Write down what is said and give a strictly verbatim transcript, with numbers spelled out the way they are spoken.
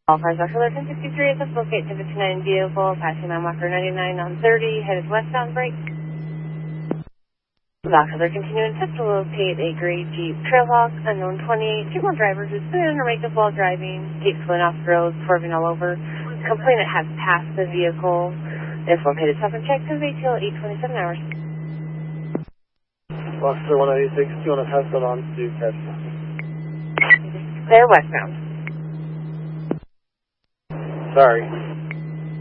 All cars are color ten sixty-three at the locate ten fifty-nine vehicle, passing on Walker ninety-nine on thirty, headed westbound break. Lock color continuing test to locate a gray Jeep Trailhawk, unknown twenty-eight, two more drivers who spin or make up while driving, Jeep split off the road, swerving all over. Complainant has passed the vehicle, therefore paid a stop and check to V T L eight twenty-seven hours. Foxtrot one eighty-six, do you want to pass that on to test? They're westbound. Sorry.